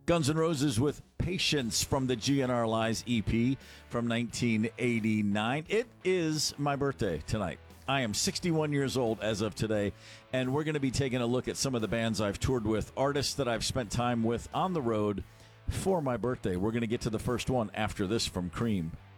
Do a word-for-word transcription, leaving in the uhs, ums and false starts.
Guns N' Roses with Patience from the G N R Lies E P from nineteen eighty-nine. It is my birthday tonight. I am sixty-one years old as of today, and we're going to be taking a look at some of the bands I've toured with, artists that I've spent time with on the road for my birthday. We're going to get to the first one after this from Cream.